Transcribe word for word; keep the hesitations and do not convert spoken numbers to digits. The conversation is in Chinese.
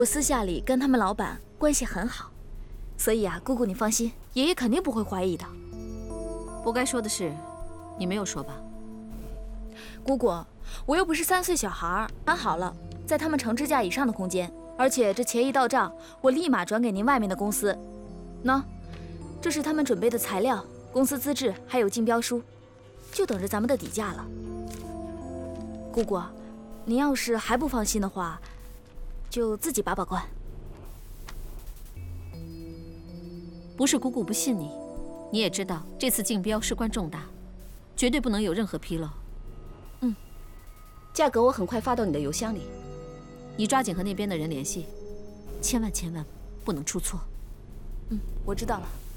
我私下里跟他们老板关系很好，所以啊，姑姑你放心，爷爷肯定不会怀疑的。 不该说的事，你没有说吧？ 姑姑，我又不是三岁小孩，谈好了，在他们成支架以上的空间，而且这钱一到账，我立马转给您外面的公司。喏，这是他们准备的材料、公司资质还有竞标书，就等着咱们的底价了。姑姑，您要是还不放心的话，就自己把把关。 不是姑姑不信你，你也知道这次竞标事关重大，绝对不能有任何纰漏。 嗯， 价格我很快发到你的邮箱里， 你抓紧和那边的人联系，千万千万不能出错。 嗯，我知道了。